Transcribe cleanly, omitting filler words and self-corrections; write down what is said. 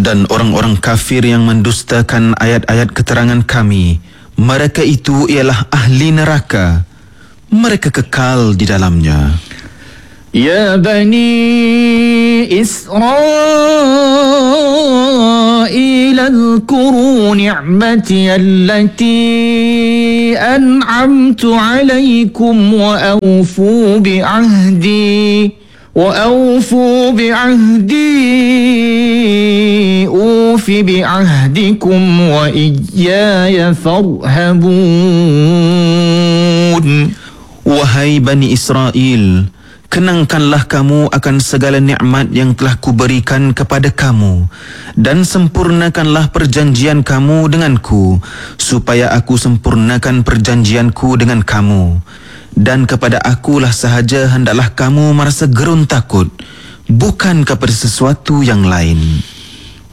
Dan orang-orang kafir yang mendustakan ayat-ayat keterangan kami, mereka itu ialah ahli neraka. Mereka kekal di dalamnya. Ya Bani Israel, اذكروا نعمتي التي أنعمت عليكم وأوفوا بعهدي أوف بعهدكم وإياي فارهبون. Wahai Bani Israel, kenangkanlah kamu akan segala nikmat yang telah kuberikan kepada kamu dan sempurnakanlah perjanjian kamu denganku supaya aku sempurnakan perjanjianku dengan kamu. Dan kepada akulah sahaja hendaklah kamu merasa gerun takut, bukan kepada sesuatu yang lain.